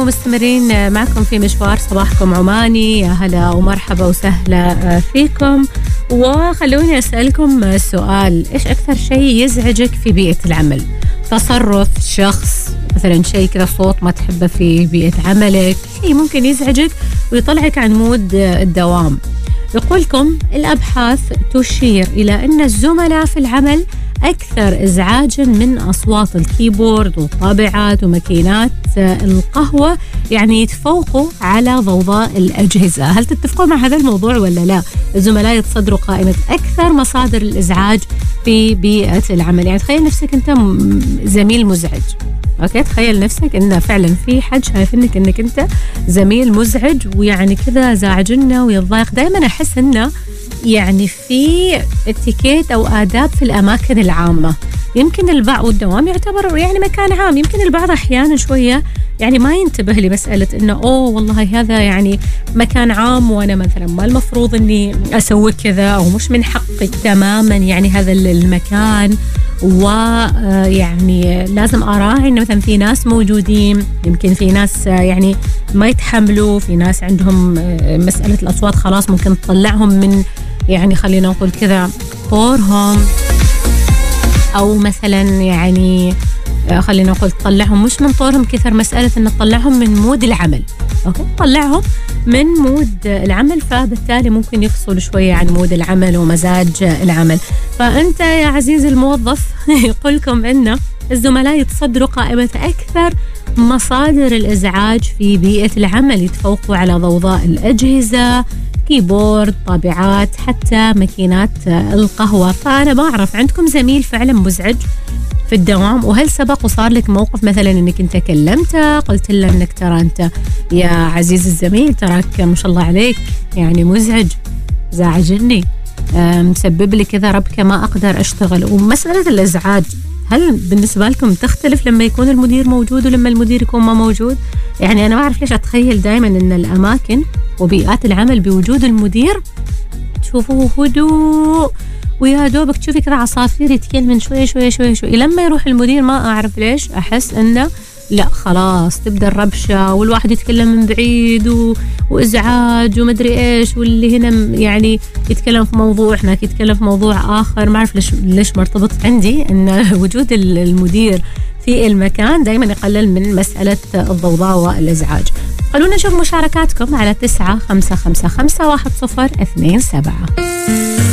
ومستمرين معكم في مشوار صباحكم عماني. يا هلا ومرحبا وسهلا فيكم. وخلوني أسألكم سؤال: إيش أكثر شيء يزعجك في بيئة العمل؟ تصرف شخص مثلا، شيء كذا، صوت ما تحبه في بيئة عملك، شيء ممكن يزعجك ويطلعك عن مود الدوام. يقولكم الأبحاث تشير إلى أن الزملاء في العمل أكثر إزعاجاً من أصوات الكيبورد والطابعات وماكينات القهوة، يعني يتفوقوا على ضوضاء الأجهزة. هل تتفقوا مع هذا الموضوع ولا لا؟ الزملاء يتصدروا قائمة أكثر مصادر الإزعاج في بيئة العمل. يعني تخيل نفسك أنت زميل مزعج، أوكي؟ تخيل نفسك إنه فعلا في حد شايفينك إنك أنت زميل مزعج ويعني كذا زعجنا ويتضايق. دائما أحس إنه يعني في اتيكيت أو آداب في الأماكن العامة. يمكن البعض، والدوام يعتبر يعني مكان عام، يمكن البعض أحيانا شوية يعني ما ينتبه لمسألة إنه أوه والله هذا يعني مكان عام وأنا مثلا ما المفروض إني أسوي كذا، أو مش من حقي تماما يعني هذا المكان. ويعني لازم أراعي إنه مثلا في ناس موجودين، يمكن في ناس يعني ما يتحملوا، في ناس عندهم مسألة الأصوات خلاص ممكن تطلعهم من يعني خلينا نقول كذا طورهم، أو مثلا يعني خلينا نقول تطلعهم مش من طورهم كثر، مسألة أن تطلعهم من مود العمل. أوكي، تطلعهم من مود العمل، فبالتالي ممكن يفصل شوية عن مود العمل ومزاج العمل. فأنت يا عزيزي الموظف يقولكم أن الزملاء يتصدروا قائمة أكثر مصادر الإزعاج في بيئة العمل، يتفوقوا على ضوضاء الأجهزة، كيبورد، طابعات، حتى ماكينات القهوة. فأنا ما أعرف عندكم زميل فعلا مزعج في الدوام؟ وهل سبق وصار لك موقف مثلا انك انت كلمته قلت له انك ترى انت يا عزيز الزميل تراك ما شاء الله عليك يعني مزعج، زعجني، مسبب لي كذا ربكة ما اقدر اشتغل؟ ومسألة الازعاج هل بالنسبة لكم تختلف لما يكون المدير موجود ولما المدير يكون ما موجود؟ يعني انا ما اعرف ليش اتخيل دائما ان الاماكن وبيئات العمل بوجود المدير تشوفوه هدوء ويا دوبك تشوفي كذا عصافير يتكلمن شوي شوي شوي شوي. لما يروح المدير ما أعرف ليش أحس إنه لا خلاص تبدأ الربشة والواحد يتكلم من بعيد وإزعاج ومدري إيش، واللي هنا يعني يتكلم في موضوع هناك يتكلم في موضوع آخر. ما أعرف ليش مرتبط عندي إن وجود المدير في المكان دايما يقلل من مسألة الضوضاء والإزعاج. خلونا نشوف مشاركاتكم على 95551027.